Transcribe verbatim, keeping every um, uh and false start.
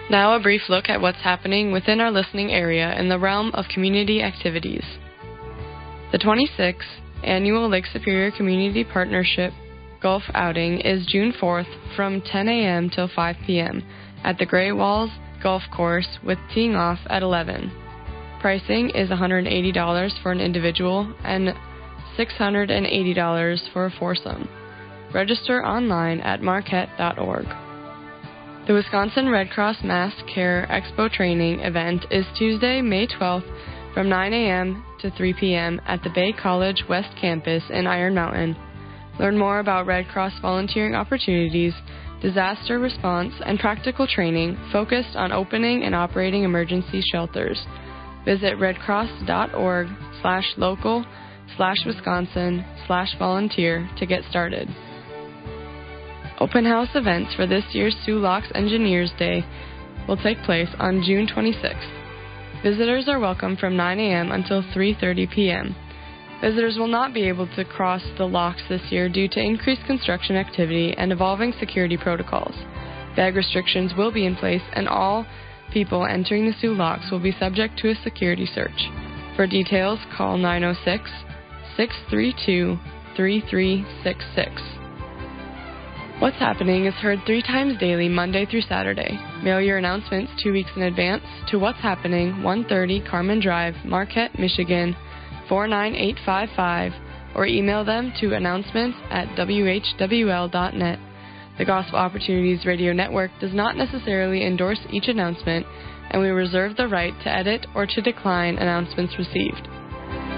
Now a brief look at what's happening within our listening area in the realm of community activities. The twenty-sixth Annual Lake Superior Community Partnership Golf Outing is June fourth from ten a.m. till five p.m. at the Great Walls Golf Course with teeing off at eleven. Pricing is one hundred eighty dollars for an individual and six hundred eighty dollars for a foursome. Register online at marquette dot org. The Wisconsin Red Cross Mass Care Expo Training event is Tuesday, May twelfth from nine a.m. to three p.m. at the Bay College West Campus in Iron Mountain. Learn more about Red Cross volunteering opportunities, disaster response, and practical training focused on opening and operating emergency shelters. Visit redcross.org slash local slash Wisconsin slash volunteer to get started. Open house events for this year's Soo Locks Engineers Day will take place on June twenty-sixth. Visitors are welcome from nine a.m. until three thirty p.m. Visitors will not be able to cross the locks this year due to increased construction activity and evolving security protocols. Bag restrictions will be in place, and all people entering the Soo Locks will be subject to a security search. For details, call nine oh six, six three two, three three six six. What's Happening is heard three times daily, Monday through Saturday. Mail your announcements two weeks in advance to What's Happening, one thirty Carmen Drive, Marquette, Michigan, four nine eight five five, or email them to announcements at w h w l dot net. The Gospel Opportunities Radio Network does not necessarily endorse each announcement, and we reserve the right to edit or to decline announcements received.